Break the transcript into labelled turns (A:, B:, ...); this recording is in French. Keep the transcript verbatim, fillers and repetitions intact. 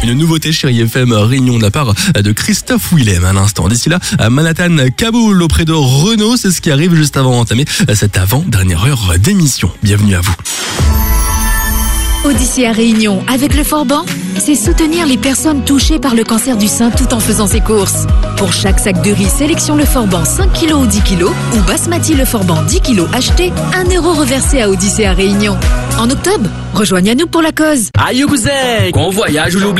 A: une nouveauté chérie F M Réunion de la part de Christophe Willem à l'instant. D'ici là, à Manhattan, Kaboul auprès de Renault, c'est ce qui arrive juste avant d'entamer cette avant-dernière heure d'émission. Bienvenue à vous.
B: Odyssée à Réunion avec le Forban, c'est soutenir les personnes touchées par le cancer du sein tout en faisant ses courses. Pour chaque sac de riz, sélection le Forban cinq kilos ou dix kilos ou Basmati le Forban dix kilos acheté, un euro reversé à Odyssée à Réunion. En octobre, rejoignez-nous pour la cause.
C: Aïe, cousin, qu'on voyage ou l'oublie.